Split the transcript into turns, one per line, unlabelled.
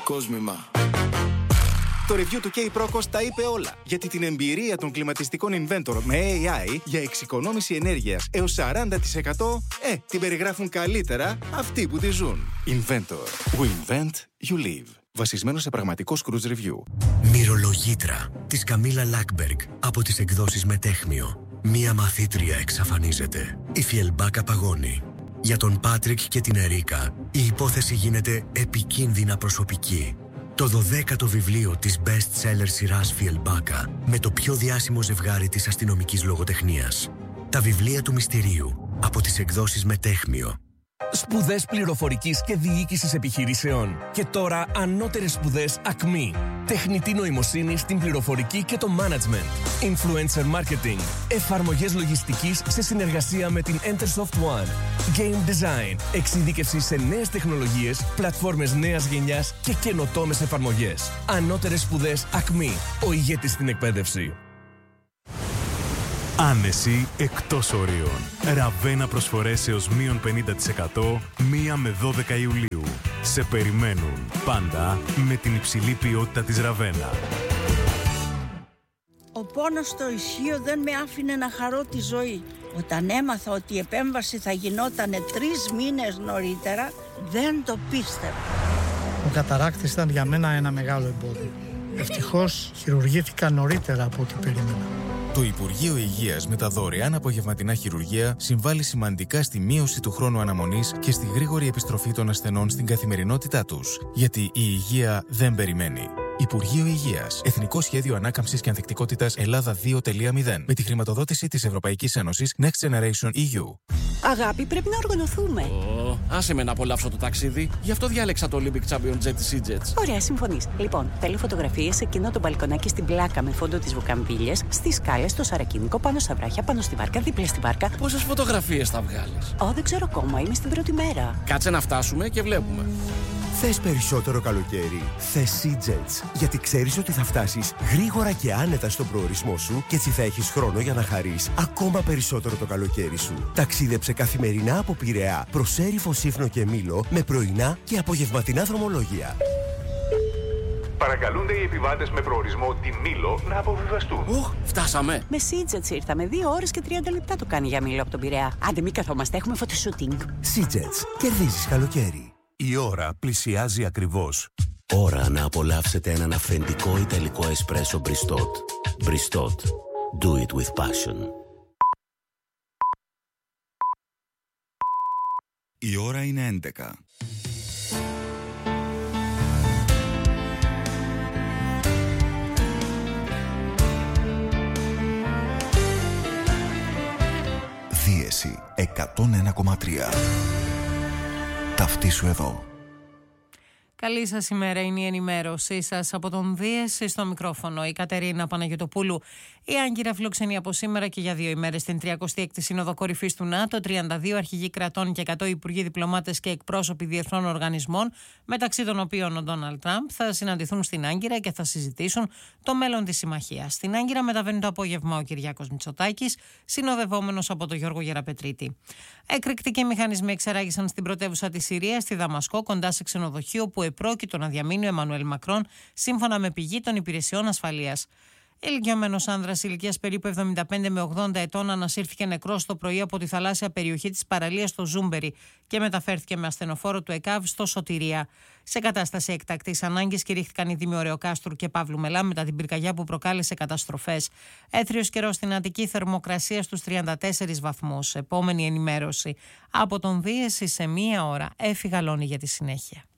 Κόσμημα.
Το review του K-Procos τα είπε όλα. Γιατί την εμπειρία των κλιματιστικών Inventor με AI για εξοικονόμηση ενέργειας έως 40% την περιγράφουν καλύτερα αυτοί που τη ζουν. Inventor. We invent, you live. Βασισμένο σε πραγματικό Scrooge Review.
Μυρολογήτρα της Καμίλα Λάκμπεργκ από τις εκδόσεις Μετέχμιο. Μία μαθήτρια εξαφανίζεται. Η Φιελμπάκα παγώνει. Για τον Πάτρικ και την Ερίκα η υπόθεση γίνεται επικίνδυνα προσωπική. Το 12ο βιβλίο της best-seller σειράς Φιελμπάκα με το πιο διάσημο ζευγάρι της αστυνομικής λογοτεχνίας. Τα βιβλία του μυστηρίου από τις εκδόσεις Μετέχμιο.
Σπουδές πληροφορικής και διοίκησης επιχειρήσεων. Και τώρα ανώτερες σπουδές ΑΚΜΗ. Τεχνητή νοημοσύνη στην πληροφορική και το management. Influencer marketing. Εφαρμογές λογιστικής σε συνεργασία με την Entersoft One. Game design. Εξειδίκευση σε νέες τεχνολογίες, πλατφόρμες νέας γενιάς και καινοτόμες εφαρμογές. Ανώτερες σπουδές ΑΚΜΗ. Ο ηγέτης στην εκπαίδευση.
Άνεση εκτός ορίων. Ραβένα προσφορές έως μείον 50% 1 με 12 Ιουλίου. Σε περιμένουν πάντα με την υψηλή ποιότητα της Ραβένα.
Ο πόνος στο ισχύο δεν με άφηνε να χαρώ τη ζωή. Όταν έμαθα ότι η επέμβαση θα γινότανε 3 μήνες νωρίτερα, δεν το πίστευα.
Ο καταράκτης ήταν για μένα ένα μεγάλο εμπόδιο. Ευτυχώς χειρουργήθηκα νωρίτερα από ό,τι περίμενα.
Το Υπουργείο Υγείας με τα δωρεάν απογευματινά χειρουργεία συμβάλλει σημαντικά στη μείωση του χρόνου αναμονής και στη γρήγορη επιστροφή των ασθενών στην καθημερινότητά τους. Γιατί η υγεία δεν περιμένει. Υπουργείο Υγείας. Εθνικό Σχέδιο Ανάκαμψης και Ανθεκτικότητας Ελλάδα 2.0. Με τη χρηματοδότηση της Ευρωπαϊκής Ένωσης Next Generation EU.
Αγάπη, πρέπει να οργανωθούμε.
Άσε με να απολαύσω το ταξίδι. Γι' αυτό διάλεξα το Olympic Champion Jet της EasyJet.
Ωραία, συμφωνείς. Λοιπόν, θέλω φωτογραφίες σε εκείνο το μπαλκονάκι στην πλάκα με φόντο τις βουκαμβίλιες, στις σκάλες, στο Σαρακίνικο, πάνω στα βράχια, πάνω στη βάρκα, δίπλα στη βάρκα.
Πόσες φωτογραφίες θα βγάλεις?
Δεν ξέρω ακόμα, είμαι στην πρώτη μέρα.
Κάτσε να φτάσουμε και βλέπουμε.
Θες περισσότερο καλοκαίρι? Θες EasyJet. Γιατί ξέρεις ότι θα φτάσεις γρήγορα και άνετα στον προορισμό σου και έτσι θα έχεις χρόνο για να χαρείς ακόμα περισσότερο το καλοκαίρι σου. Ταξίδεψε καθημερινά από Πειραιά προς Έριφο, Σύφνο και Μήλο με πρωινά και απογευματινά δρομολόγια.
Παρακαλούνται οι επιβάτες με προορισμό τη Μήλο να αποβιβαστούν.
Φτάσαμε.
Με EasyJet ήρθαμε. 2 ώρες και 30 λεπτά το κάνει για Μήλο από τον Πειραιά. Άντε, μην καθόμαστε, έχουμε φωτοσούτινγκ.
EasyJet. Κερδίζεις καλοκαίρι.
Η ώρα πλησιάζει ακριβώς.
Ώρα να απολαύσετε έναν αυθεντικό ιταλικό εσπρέσο Bristot. Bristot. Do it with passion.
Η ώρα είναι 11. Δίεση 101,3. Ταυτίσου εδώ.
Καλή σας ημέρα, είναι η ενημέρωσή σας από τον Δίεση στο μικρόφωνο. Η Κατερίνα Παναγιωτοπούλου. Η Άγκυρα φιλοξενεί από σήμερα και για 2 ημέρες την 36η Σύνοδο Κορυφής του ΝΑΤΟ. 32 αρχηγοί κρατών και 100 υπουργοί, διπλωμάτες και εκπρόσωποι διεθνών οργανισμών, μεταξύ των οποίων ο Ντόναλντ Τραμπ, θα συναντηθούν στην Άγκυρα και θα συζητήσουν το μέλλον της συμμαχίας. Στην Άγκυρα μεταβαίνει το απόγευμα ο Κυριάκος Μητσοτάκης, συνοδευόμενος από τον Γιώργο Γεραπετρίτη. Εκρηκτικοί μηχανισμοί εξεράγησαν στην πρωτεύουσα της Συρίας, στη Δαμασκό, κοντά σε ξενοδοχείο που επρόκειτο να διαμείνει ο Εμμανουέλ Μακρόν, σύμφωνα με πηγή των υπηρεσιών ασφαλείας. Ηλικιωμένος άνδρας ηλικίας περίπου 75 με 80 ετών ανασύρθηκε νεκρός το πρωί από τη θαλάσσια περιοχή της παραλίας στο Ζούμπερι και μεταφέρθηκε με ασθενοφόρο του ΕΚΑΒ στο Σωτηρία. Σε κατάσταση εκτακτής ανάγκης κηρύχθηκαν οι Δήμοι Ωρεοκάστρου και Παύλου Μελά μετά την πυρκαγιά που προκάλεσε καταστροφές. Έθριος καιρός στην Αττική, θερμοκρασία στους 34 βαθμούς. Επόμενη ενημέρωση από τον Δίεση σε 1 ώρα. Έφυγα Λόνη για τη συνέχεια.